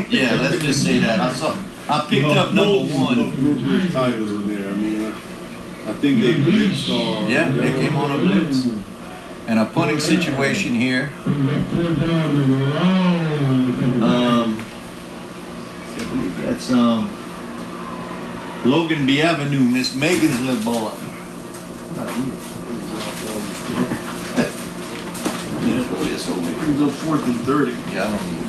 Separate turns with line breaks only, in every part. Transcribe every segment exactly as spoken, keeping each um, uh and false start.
Yeah, let's just say that. I saw, I picked up number one.
Titles in there. I mean, I, I think they blitzed or
Yeah, they came on a blitz. And a punting situation here. Um, that's um, Logan B. Avenue, Miss Megan's little boy.
Brings up fourth and thirty.
Yeah, I don't need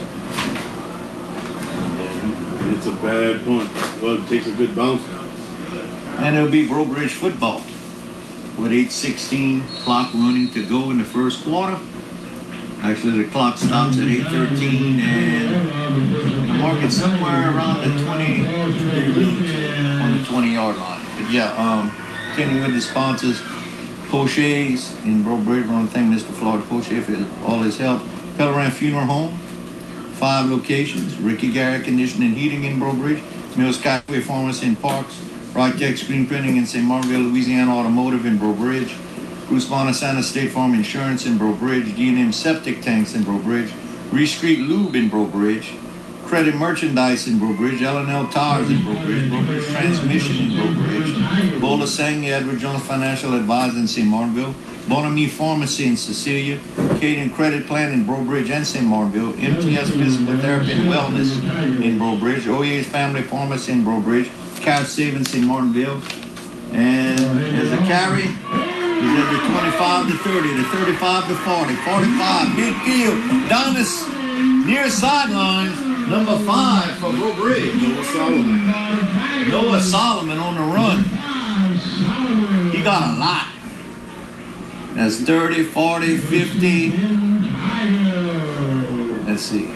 And it's a bad punt. Well, it takes a good bounce.
And it'll be Breaux Bridge football with eight sixteen clock running to go in the first quarter. Actually, the clock stops at eight thirteen and the market somewhere around the twenty on the twenty yard line. But yeah, um, continuing with the sponsors, Poche's in Breaux Bridge. I want to thank Mister Floyd Poche for all his help. Pellerin Funeral Home, five locations. Ricky Garrett Conditioning and Heating in Breaux Bridge. Mill Skyway Pharmacy in Parks. Rock-Tech Screen Printing in Saint Martinville, Louisiana Automotive in Breaux Bridge. Bruce Bonasana State Farm Insurance in Breaux Bridge. D and M Septic Tanks in Breaux Bridge. Reese Street Lube in Breaux Bridge. Credit Merchandise in Breaux Bridge. L and L Towers in Breaux Bridge. Breaux Bridge Transmission in Breaux Bridge. Bola Sang, Edward Jones Financial Advisor in Saint Martinville. Bonami Pharmacy in Cecilia. Caden Credit Plan in Breaux Bridge and Saint Martinville. M T S Physical Therapy and Wellness in Breaux Bridge. O E A's Family Pharmacy in Breaux Bridge. Cash Savings in Martinville. And there's a carry. He's at the twenty-five to thirty, the thirty-five to forty, forty-five, midfield, down this near sideline, number five for Breaux Bridge.
Noah Solomon.
Noah Solomon on the run. He got a lot. That's thirty, forty, fifty. Let's see.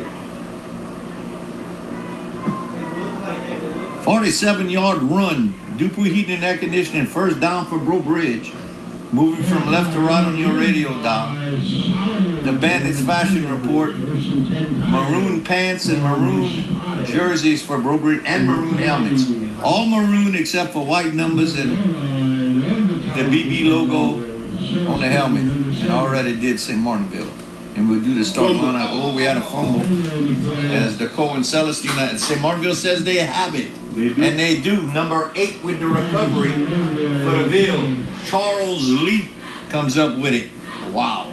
forty-seven yard run. Dupuy Heating and Air Conditioning, first down for Breaux Bridge. Moving from left to right on your radio dial. The Bandits Fashion Report. Maroon pants and maroon jerseys for Breaux Bridge and maroon helmets. All maroon except for white numbers and the B B logo on the helmet. And already did Saint Martinville. And we'll do the start lineup. Oh, we had a fumble. As the Cohen Celestine, Saint Martinville says they have it.
They do.
And they do. Number eight with the recovery for the Ville. Charles Lee comes up with it. Wow.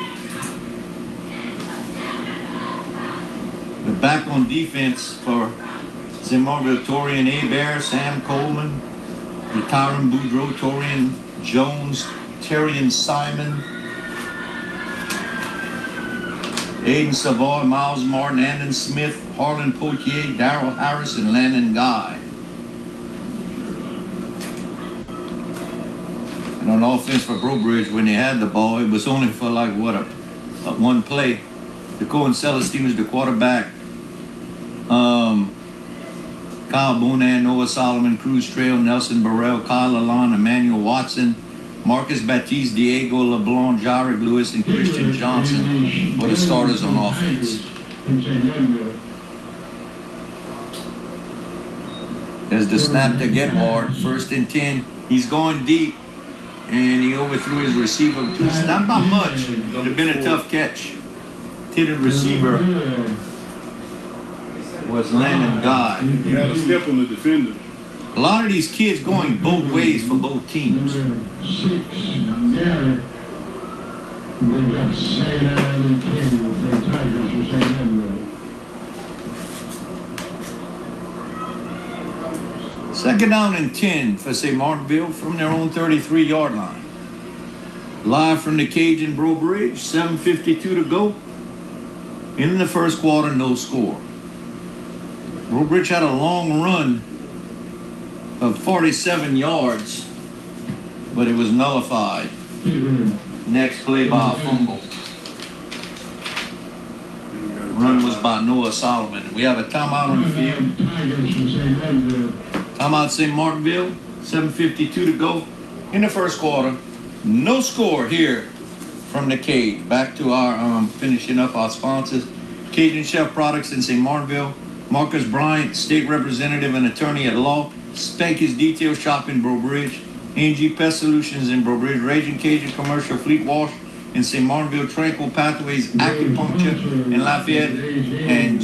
The back on defense for Saint Martinville, Torian Abear, Sam Coleman, Tyron Boudreau, Torian Jones, Terrian Simon, Aiden Savoy, Miles Martin, Andon Smith, Harlan Potier, Darrell Harris, and Landon Guy. And on offense for Breaux Bridge, when they had the ball, it was only for like, what, a, a one play. The Cohen Celestine was the quarterback. Um, Kyle Bonan, Noah Solomon, Cruz Trail, Nelson Burrell, Kyle Alon, Emmanuel Watson, Marcus Baptiste, Diego LeBlanc, Jared Lewis, and Christian Johnson were the starters on offense. There's the snap to Getward, first and ten. He's going deep, and he overthrew his receiver. Not by much. It would have been a tough catch. Tinted receiver was Landon Guy.
He had a step on the defender.
A lot of these kids going both ways for both teams. Second down and ten for Saint Martinville from their own thirty-three yard line. Live from the cage in Breaux Bridge, seven fifty-two to go. In the first quarter, no score. Breaux Bridge had a long run of forty-seven yards, but it was nullified. Next play by a fumble. Run was by Noah Solomon. We have a timeout on the field. Timeout Saint Martinville, seven fifty-two to go in the first quarter. No score here from the cage. Back to our um, finishing up our sponsors. Cajun Chef Products in Saint Martinville. Marcus Bryant, State Representative and Attorney at Law. Spanky's Detail Shop in Breaux Bridge. A and G Pest Solutions in Breaux Bridge. Raging Cajun Commercial Fleet Wash in Saint Martinville. Tranquil Pathways Acupuncture in Lafayette. And